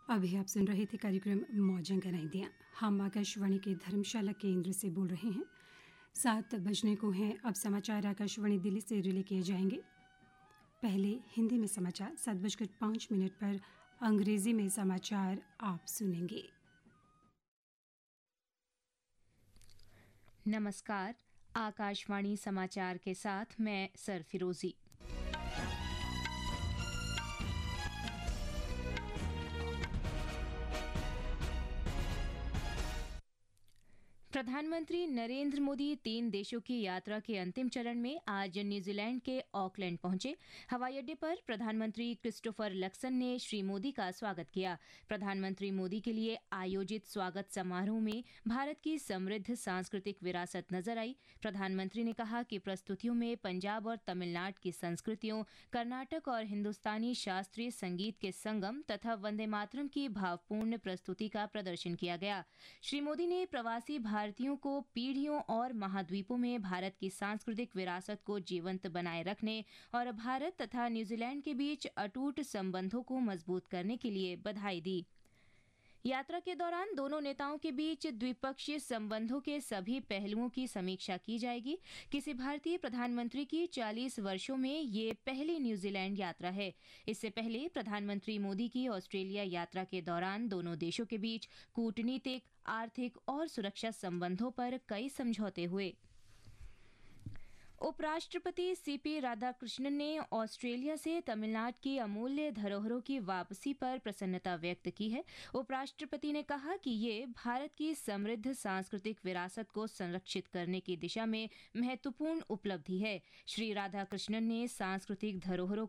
अभी आप सुन रहे थे कार्यक्रम मौजों का दिया। हम आकाशवाणी के धर्मशाला केंद्र से बोल रहे हैं। 7 बजने को हैं। अब समाचार आकाशवाणी दिल्ली से रिले किए जाएंगे। पहले हिंदी में समाचार, 7:05 पर अंग्रेजी में समाचार आप सुनेंगे। नमस्कार, आकाशवाणी समाचार के साथ मैं सरफिरोजी। प्रधानमंत्री नरेंद्र मोदी 3 देशों की यात्रा के अंतिम चरण में आज न्यूजीलैंड के ऑकलैंड पहुंचे। हवाई अड्डे पर प्रधानमंत्री क्रिस्टोफर लक्सन ने श्री मोदी का स्वागत किया। प्रधानमंत्री मोदी के लिए आयोजित स्वागत समारोह में भारत की समृद्ध सांस्कृतिक विरासत नजर आई। प्रधानमंत्री ने कहा कि प्रस्तुतियों में पंजाब और तमिलनाडु की संस्कृतियों, कर्नाटक और हिंदुस्तानी शास्त्रीय संगीत के संगम तथा वंदे मातरम की भावपूर्ण प्रस्तुति का प्रदर्शन किया गया। श्री मोदी ने प्रवासी भारतीयों को पीढ़ियों और महाद्वीपों में भारत की सांस्कृतिक विरासत को जीवंत बनाए रखने और भारत तथा न्यूजीलैंड के बीच अटूट संबंधों को मजबूत करने के लिए बधाई दी। यात्रा के दौरान दोनों नेताओं के बीच द्विपक्षीय संबंधों के सभी पहलुओं की समीक्षा की जाएगी। किसी भारतीय प्रधानमंत्री की 40 वर्षों में ये पहली न्यूजीलैंड यात्रा है। इससे पहले प्रधानमंत्री मोदी की ऑस्ट्रेलिया यात्रा के दौरान दोनों देशों के बीच कूटनीतिक, आर्थिक और सुरक्षा संबंधों पर कई समझौते हुए। उपराष्ट्रपति सीपी राधाकृष्णन ने ऑस्ट्रेलिया से तमिलनाडु की अमूल्य धरोहरों की वापसी पर प्रसन्नता व्यक्त की है। उपराष्ट्रपति ने कहा कि ये भारत की समृद्ध सांस्कृतिक विरासत को संरक्षित करने की दिशा में महत्वपूर्ण उपलब्धि है। श्री राधाकृष्णन ने सांस्कृतिक धरोहरों